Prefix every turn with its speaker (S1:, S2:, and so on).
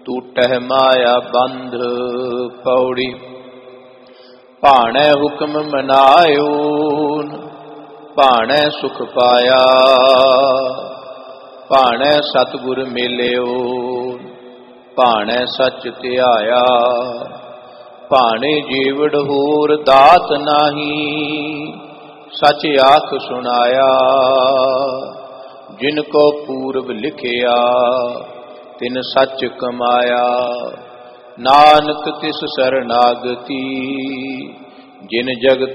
S1: टूटह माया बंध। पौड़ी। भाणै हुक्म मनायो भाणै सुख पाया, भाणै सतगुर मिलियो भाणै सच ध्याया। भाणे जीवड़ होर दात नाही, सच आख सुनाया। जिनको पूर्व लिखिया तिन सच कमाया। नानक तिस शरणागति जिन जगत